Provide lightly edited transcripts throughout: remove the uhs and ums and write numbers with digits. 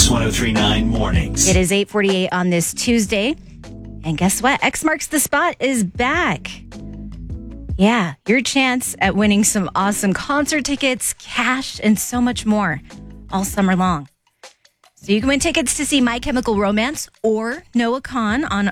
X1039 Mornings. It is 8:48 on this Tuesday. And guess what? X Marks the Spot is back. Yeah, your chance at winning some awesome concert tickets, cash, and so much more all summer long. So you can win tickets to see My Chemical Romance or Noah Kahan on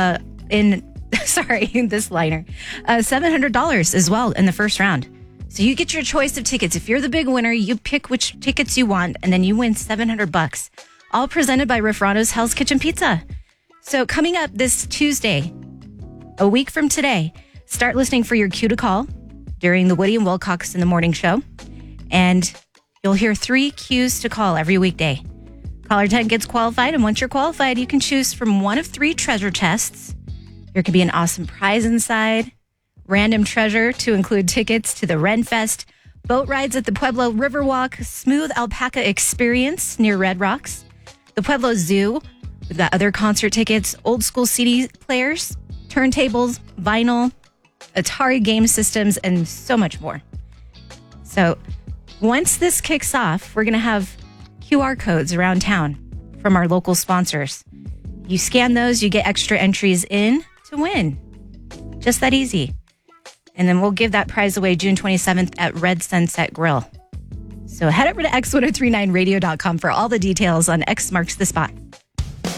this liner. $700 as well in the first round. So you get your choice of tickets. If you're the big winner, you pick which tickets you want, and then you win $700. All presented by Rafrano's Hell's Kitchen Pizza. So coming up this Tuesday, a week from today, start listening for your cue to call during the Woody and Wilcox in the Morning Show. And you'll hear 3 cues to call every weekday. Caller 10 gets qualified, and once you're qualified, you can choose from one of 3 treasure chests. There could be an awesome prize inside, random treasure to include tickets to the Ren Fest, boat rides at the Pueblo Riverwalk, smooth alpaca experience near Red Rocks, the Pueblo Zoo. We've got other concert tickets, old school CD players, turntables, vinyl, Atari game systems, and so much more. So once this kicks off, we're going to have QR codes around town from our local sponsors. You scan those, you get extra entries in to win. Just that easy. And then we'll give that prize away June 27th at Red Sunset Grill. So head over to x1039radio.com for all the details on X Marks the Spot.